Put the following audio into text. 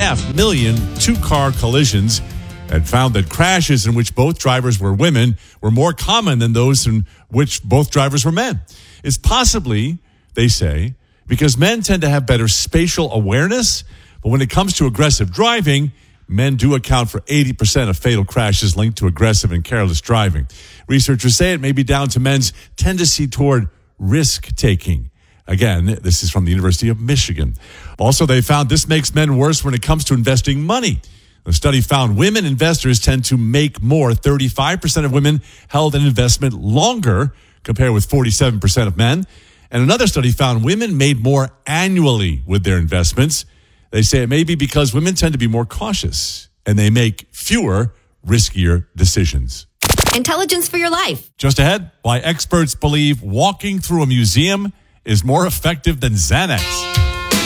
2.5 million two-car collisions and found that crashes in which both drivers were women were more common than those in which both drivers were men. It's possibly, they say, because men tend to have better spatial awareness, but when it comes to aggressive driving, men do account for 80% of fatal crashes linked to aggressive and careless driving. Researchers say it may be down to men's tendency toward risk-taking. Again, this is from the University of Michigan. Also, they found this makes men worse when it comes to investing money. The study found women investors tend to make more. 35% of women held an investment longer, compared with 47% of men. And another study found women made more annually with their investments. They say it may be because women tend to be more cautious and they make fewer, riskier decisions. Intelligence for your life. Just ahead, why experts believe walking through a museum is more effective than Xanax.